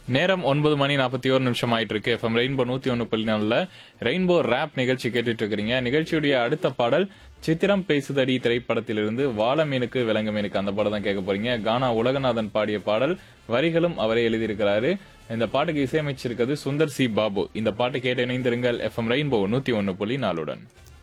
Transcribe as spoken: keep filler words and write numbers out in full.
நேரம் ஒன்பது மணி நாற்பத்தி ஒரு நிமிஷம் ஆயிட்டு இருக்கு. எஃப்எம் ரெயின்போ நூத்தி ஒன்னு புள்ளி நாலுல ரெயின்போ ரேப் நிகழ்ச்சி கேட்டுட்டு இருக்கிறீங்க. நிகழ்ச்சியுடைய அடுத்த பாடல் சித்திரம் பேசுதடி திரைப்படத்திலிருந்து வாழ மீனுக்கு விலங்கு மீனுக்கு அந்த பாடம் தான் கேட்க போறீங்க. கானா உலகநாதன் பாடிய பாடல், வரிகளும் அவரே எழுதியிருக்கிறாரு. இந்த பாட்டுக்கு இசையமைச்சிருக்கிறது சுந்தர் சி பாபு. இந்த பாட்டு கேட்டு இணைந்திருங்கள் எஃப்எம் ரெயின்போ நூத்தி ஒன்னு புள்ளி நாலுடன்.